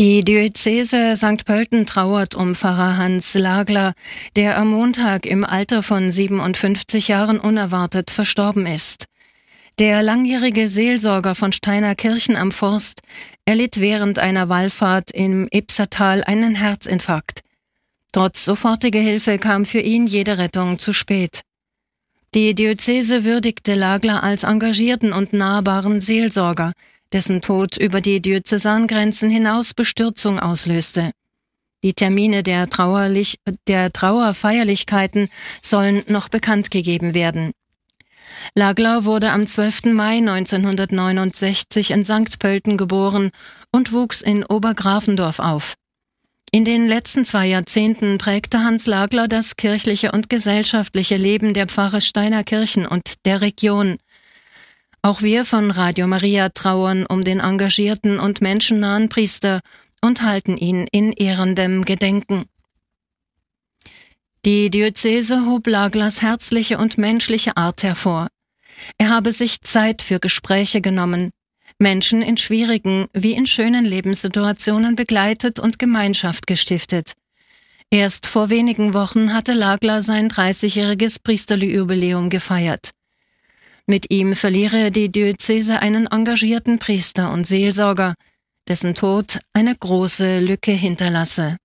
Die Diözese St. Pölten trauert um Pfarrer Hans Lagler, der am Montag im Alter von 57 Jahren unerwartet verstorben ist. Der langjährige Seelsorger von Steinerkirchen am Forst erlitt während einer Wallfahrt im Ybbsertal einen Herzinfarkt. Trotz sofortiger Hilfe kam für ihn jede Rettung zu spät. Die Diözese würdigte Lagler als engagierten und nahbaren Seelsorger, dessen Tod über die Diözesangrenzen hinaus Bestürzung auslöste. Die Termine der Trauerfeierlichkeiten sollen noch bekannt gegeben werden. Lagler wurde am 12. Mai 1969 in St. Pölten geboren und wuchs in Obergrafendorf auf. In den letzten 2 Jahrzehnten prägte Hans Lagler das kirchliche und gesellschaftliche Leben der Pfarre Steinerkirchen und der Region. Auch wir von Radio Maria trauern um den engagierten und menschennahen Priester und halten ihn in ehrendem Gedenken. Die Diözese hob Laglers herzliche und menschliche Art hervor. Er habe sich Zeit für Gespräche genommen, Menschen in schwierigen wie in schönen Lebenssituationen begleitet und Gemeinschaft gestiftet. Erst vor wenigen Wochen hatte Lagler sein 30-jähriges Priesterjubiläum gefeiert. Mit ihm verliere die Diözese einen engagierten Priester und Seelsorger, dessen Tod eine große Lücke hinterlasse.